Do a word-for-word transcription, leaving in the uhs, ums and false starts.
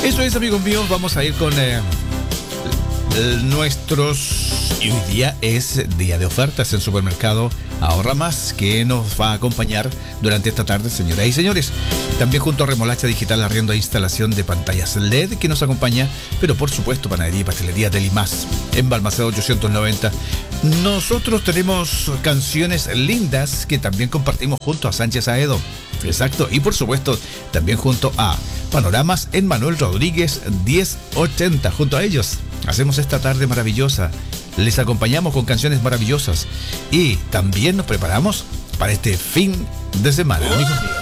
Eso es, amigos míos, vamos a ir con eh, nuestros... Y hoy día es día de ofertas en Supermercado Ahorra Más, que nos va a acompañar durante esta tarde, señoras y señores. También junto a Remolacha Digital, arriendo e instalación de pantallas L E D, que nos acompaña, pero por supuesto Panadería y Pastelería Delimás, en Balmaceda ochocientos noventa. Nosotros tenemos canciones lindas que también compartimos junto a Sánchez Aedo. Exacto, y por supuesto también junto a Panoramas en Manuel Rodríguez diez ochenta. Junto a ellos hacemos esta tarde maravillosa. Les acompañamos con canciones maravillosas y también nos preparamos para este fin de semana, amigos.